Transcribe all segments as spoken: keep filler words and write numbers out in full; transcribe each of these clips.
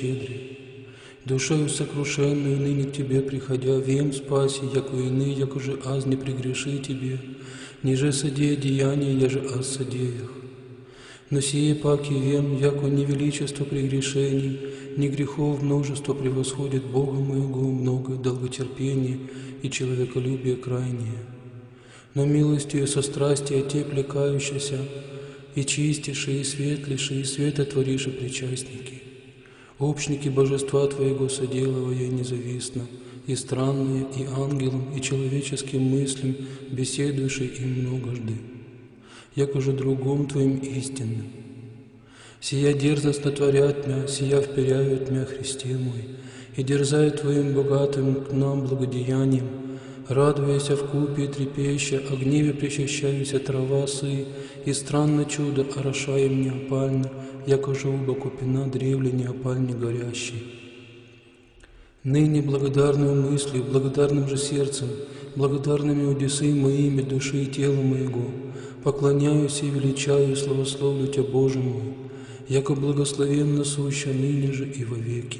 щедрый. Душою сокрушенную ныне к Тебе приходя, вем спаси, яко иные, яко же аз не прегреши Тебе, ниже содея деяния, я же аз содеях. Но сие паки вем, яко ни величество прегрешений, ни грехов множество превосходит Бога моего много долготерпение и человеколюбие крайнее. Но милостью и сострастие те плекающиеся, и чистейшие, и светлейшие, и светотвориши причастники, общники божества Твоего соделывая независтно, и странные, и ангелам, и человеческим мыслям, беседующие им многожды, яко же другом Твоим истинным. Сия дерзостно творят мя, сия вперяют мя, Христе мой, и дерзают Твоим богатым к нам благодеянием, радуясь вкупе и трепеща, о гневе причащаюся трава сы, и странно чудо орошаем неопально, яко же оба купина древле неопальне горящей. Ныне благодарную мыслью, благодарным же сердцем, благодарными удесы моими души и тела моего, поклоняюсь и величаю и славословлю Тебя, Боже мой, яко благословенно суща ныне же и вовеки.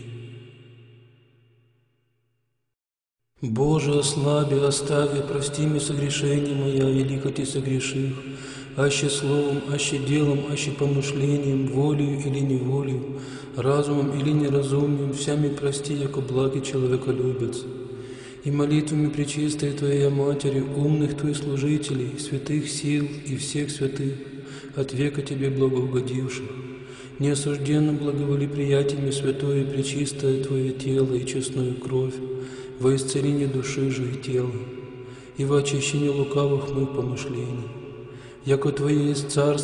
Боже, ослаби, остави, прости мне согрешения моя, велико Ты согреших, аще словом, аще делом, аще помышлением, волею или неволею, разумом или неразумием, всями прости, яко благий человеколюбец. И молитвами пречистой Твоей Матери, умных Твоих служителей, святых сил и всех святых, от века Тебе благоугодивших, неосужденно благоволи приятиями святое и пречистое Твое тело и честную кровь, во исцеление души же и тела, и во очищение лукавых моих помышлений, яко Твое есть царство,